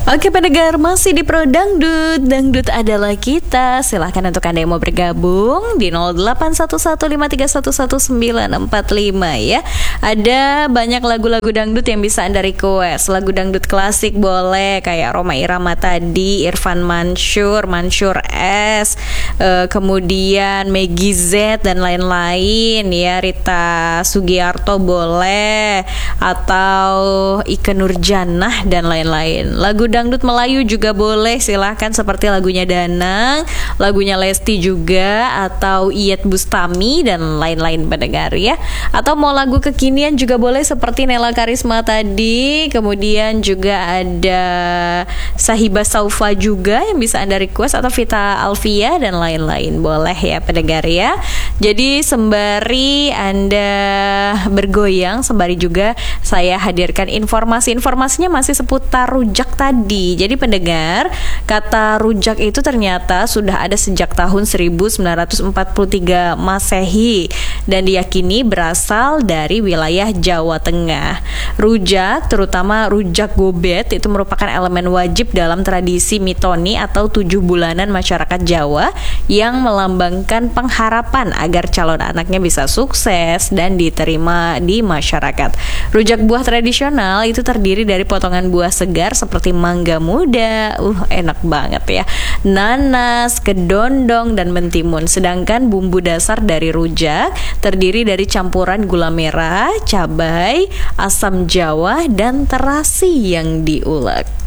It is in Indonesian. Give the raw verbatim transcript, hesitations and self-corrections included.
Oke pendengar, masih di Pro Dangdut. Dangdut adalah kita. Silahkan untuk Anda yang mau bergabung di nol delapan satu satu lima tiga satu satu sembilan empat lima ya. Ada banyak lagu-lagu dangdut yang bisa Anda request. Lagu dangdut klasik boleh, kayak Rhoma Irama tadi, Irfan Mansur, Mansur S, uh, kemudian Meggy Z dan lain-lain ya. Rita Sugiarto boleh, atau Ikke Nurjanah dan lain-lain. Lagu dangdut Melayu juga boleh, silahkan, seperti lagunya Danang, lagunya Lesti juga, atau Iyeth Bustami dan lain-lain pendengar ya. Atau mau lagu kekinian juga boleh, seperti Nela Karisma tadi. Kemudian juga ada Sahibah Saufa juga yang bisa Anda request, atau Vita Alvia dan lain-lain. Boleh ya pendengar ya. Jadi sembari Anda bergoyang, sembari juga saya hadirkan informasi-informasinya masih seputar rujak tadi. Jadi pendengar, kata rujak itu ternyata sudah ada sejak tahun seribu sembilan ratus empat puluh tiga Masehi dan diyakini berasal dari wilayah Jawa Tengah. Rujak, terutama rujak gobet, itu merupakan elemen wajib dalam tradisi mitoni atau tujuh bulanan masyarakat Jawa yang melambangkan pengharapan agar calon anaknya bisa sukses dan diterima di masyarakat. Rujak buah tradisional itu terdiri dari potongan buah segar seperti mangga muda, uh enak banget ya, nanas, kedondong dan mentimun. Sedangkan bumbu dasar dari rujak terdiri dari campuran gula merah, cabai, asam jawa dan terasi yang diulek.